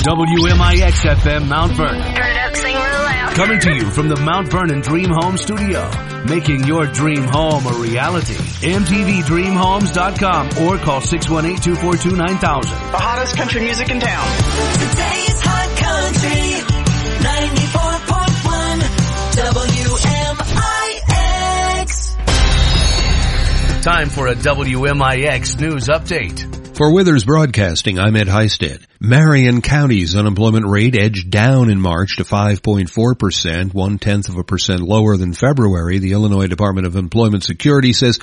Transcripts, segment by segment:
WMIX FM Mount Vernon. Turn it up, sing real loud. Coming to you from the Mount Vernon Dream Home Studio. Making your dream home a reality. MTVDreamHomes.com or call 618-242-9000. The hottest country music in town. Today's Hot Country 94.1 WMIX. Time for a WMIX news update. For Withers Broadcasting, I'm Ed Heisted. Marion County's unemployment rate edged down in March to 5.4%, 0.1% lower than February. The Illinois Department of Employment Security says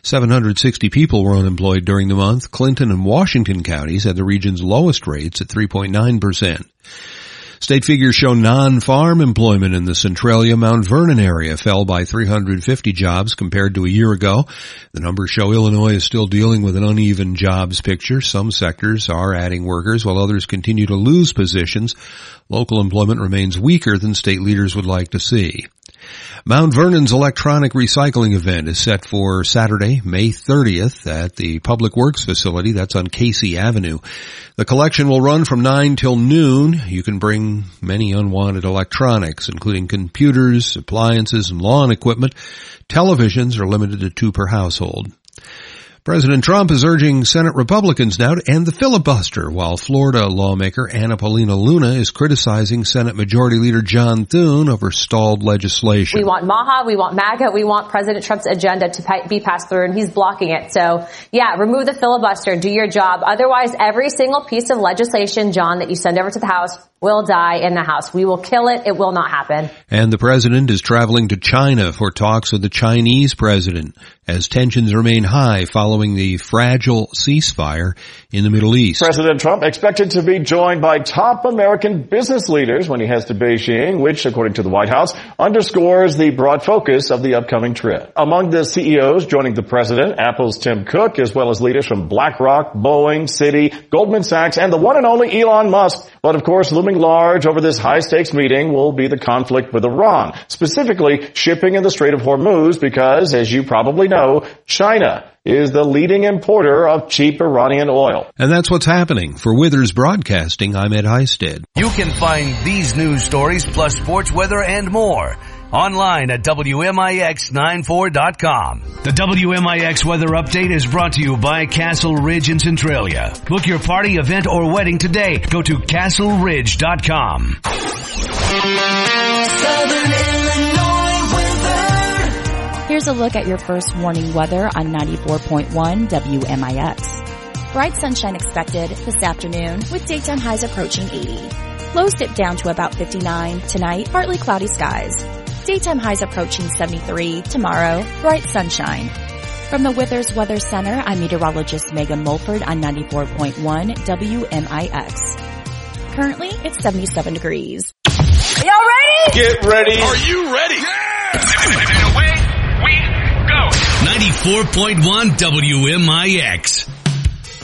760 people were unemployed during the month. Clinton and Washington counties had the region's lowest rates at 3.9%. State figures show non-farm employment in the Centralia Mount Vernon area fell by 350 jobs compared to a year ago. The numbers show Illinois is still dealing with an uneven jobs picture. Some sectors are adding workers while others continue to lose positions. Local employment remains weaker than state leaders would like to see. Mount Vernon's electronic recycling event is set for Saturday, May 30th at the Public Works facility. That's on Casey Avenue. The collection will run from 9 till noon. You can bring many unwanted electronics, including computers, appliances, and lawn equipment. Televisions are limited to 2 per household. President Trump is urging Senate Republicans now to end the filibuster, while Florida lawmaker Anna Paulina Luna is criticizing Senate Majority Leader John Thune over stalled legislation. We want MAHA, we want MAGA, we want President Trump's agenda to be passed through, and he's blocking it. So, yeah, remove the filibuster, do your job. Otherwise, every single piece of legislation, John, that you send over to the House will die in the House. We will kill it. It will not happen. And the president is traveling to China for talks with the Chinese president as tensions remain high following the fragile ceasefire in the Middle East. President Trump expected to be joined by top American business leaders when he heads to Beijing, which, according to the White House, underscores the broad focus of the upcoming trip. Among the CEOs joining the president, Apple's Tim Cook, as well as leaders from BlackRock, Boeing, Citi, Goldman Sachs, and the one and only Elon Musk. But of course, looming large over this high-stakes meeting will be the conflict with Iran, specifically shipping in the Strait of Hormuz because, as you probably know, China is the leading importer of cheap Iranian oil. And that's what's happening. For Withers Broadcasting, I'm Ed Heisted. You can find these news stories plus sports, weather, and more online at WMIX94.com. The WMIX weather update is brought to you by Castle Ridge in Centralia. Book your party, event, or wedding today. Go to castleridge.com. Southern Illinois weather. Here's a look at your first warning weather on 94.1 WMIX. Bright sunshine expected this afternoon with daytime highs approaching 80. Lows dip down to about 59 tonight, partly cloudy skies. Daytime highs approaching 73 tomorrow, bright sunshine. From the Withers Weather Center, I'm meteorologist Megan Mulford on 94.1 WMIX. Currently, it's 77 degrees. Y'all ready? Get ready. Are you ready? Yeah! And away we go. 94.1 WMIX.